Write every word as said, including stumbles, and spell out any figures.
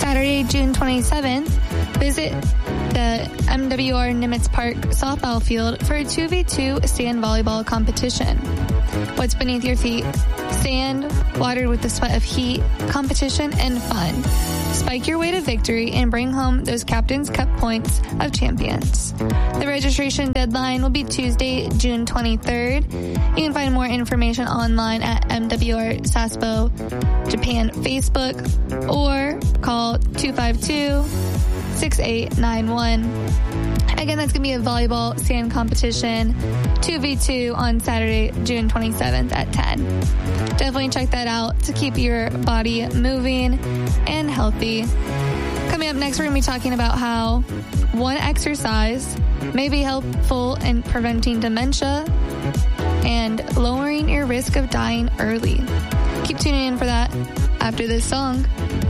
Saturday, June twenty-seventh, visit the M W R Nimitz Park softball field for a two v two sand volleyball competition. What's beneath your feet? Sand, watered with the sweat of heat, competition, and fun. Spike your way to victory and bring home those Captain's Cup points of champions. The registration deadline will be Tuesday, June twenty-third. You can find more information online at M W R Sasebo Japan Facebook or call two five two, six eight nine one. Again, that's going to be a volleyball sand competition, two v two on Saturday, June twenty-seventh at ten. Definitely check that out to keep your body moving and healthy. Coming up next, we're going to be talking about how one exercise may be helpful in preventing dementia and lowering your risk of dying early. Keep tuning in for that after this song.